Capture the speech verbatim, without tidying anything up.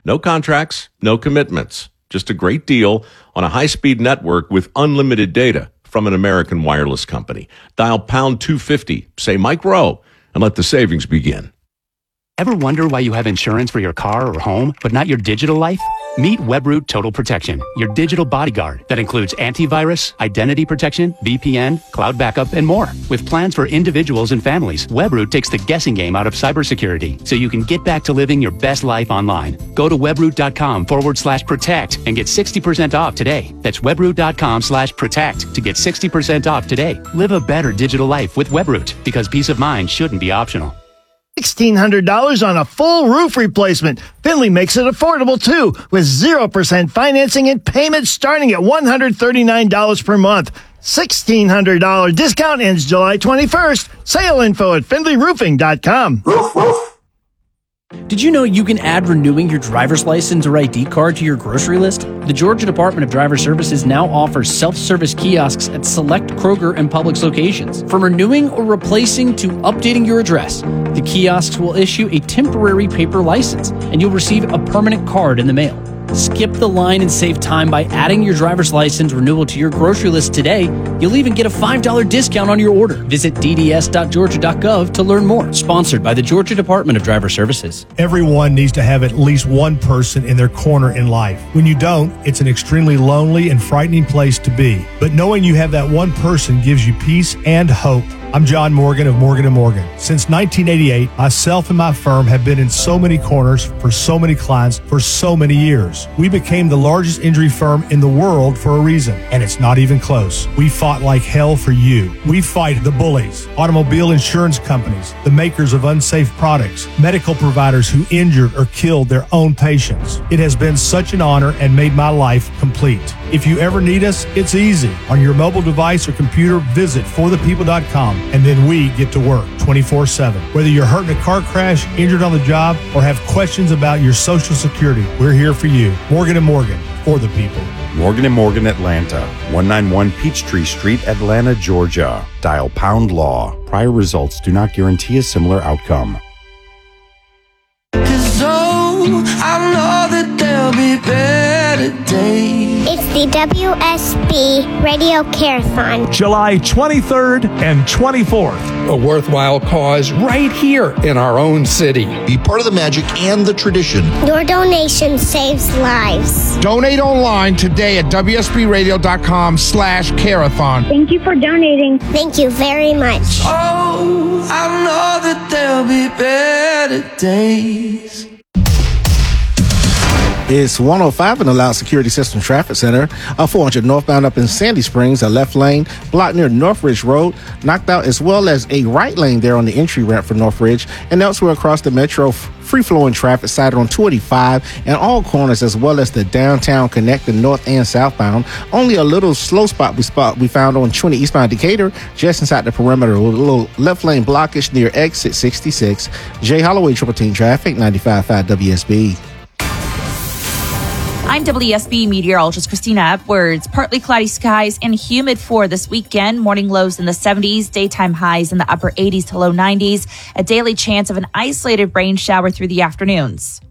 No contracts, no commitments. Just a great deal on a high-speed network with unlimited data from an American wireless company. Dial pound two fifty, say Mike Rowe, and let the savings begin. Ever wonder why you have insurance for your car or home, but not your digital life? Meet Webroot Total Protection, your digital bodyguard that includes antivirus, identity protection, V P N, cloud backup, and more. With plans for individuals and families, Webroot takes the guessing game out of cybersecurity so you can get back to living your best life online. Go to webroot.com forward slash protect and get sixty percent off today. That's webroot.com slash protect to get sixty percent off today. Live a better digital life with Webroot because peace of mind shouldn't be optional. sixteen hundred dollars on a full roof replacement. Finley makes it affordable, too, with zero percent financing and payments starting at one hundred thirty-nine dollars per month. sixteen hundred dollars discount ends July twenty-first. Sale info at finley roofing dot com. Roof, roof. Did you know you can add renewing your driver's license or I D card to your grocery list? The Georgia Department of Driver Services now offers self-service kiosks at select Kroger and Publix locations. From renewing or replacing to updating your address, the kiosks will issue a temporary paper license, and you'll receive a permanent card in the mail. Skip the line and save time by adding your driver's license renewal to your grocery list today. You'll even get a five dollars discount on your order. Visit d d s dot georgia dot gov to learn more. Sponsored by the Georgia Department of Driver Services. Everyone needs to have at least one person in their corner in life. When you don't, it's an extremely lonely and frightening place to be. But knowing you have that one person gives you peace and hope. I'm John Morgan of Morgan and Morgan. Since nineteen eighty-eight, myself and my firm have been in so many corners for so many clients for so many years. We became the largest injury firm in the world for a reason, and it's not even close. We fought like hell for you. We fight the bullies, automobile insurance companies, the makers of unsafe products, medical providers who injured or killed their own patients. It has been such an honor and made my life complete. If you ever need us, it's easy. On your mobile device or computer, visit for the people dot com. And then we get to work twenty-four seven. Whether you're hurt in a car crash, injured on the job, or have questions about your Social Security, we're here for you. Morgan and Morgan, for the people. Morgan and Morgan Atlanta, one ninety-one Peachtree Street, Atlanta, Georgia. Dial pound law. Prior results do not guarantee a similar outcome. 'Cause oh, I know that there'll be better days. It's the W S B Radio Carathon. July twenty-third and twenty-fourth. A worthwhile cause right here in our own city. Be part of the magic and the tradition. Your donation saves lives. Donate online today at w s b radio dot com slash carathon. Thank you for donating. Thank you very much. Oh, I know that there'll be better days. It's one oh five in the Loud Security System Traffic Center. A four hundred northbound up in Sandy Springs, a left lane blocked near Northridge Road, knocked out, as well as a right lane there on the entry ramp for Northridge, and elsewhere across the metro, free-flowing traffic cited on two eighty-five and all corners, as well as the downtown connecting north and southbound. Only a little slow spot we spot we found on twenty eastbound Decatur, just inside the perimeter, a little left lane blockage near exit sixty-six. Jay Holloway, Triple Team Traffic, ninety-five point five W S B. I'm W S B meteorologist Christina Edwards. Partly cloudy skies and humid for this weekend. Morning lows in the seventies, daytime highs in the upper eighties to low nineties. A daily chance of an isolated rain shower through the afternoons.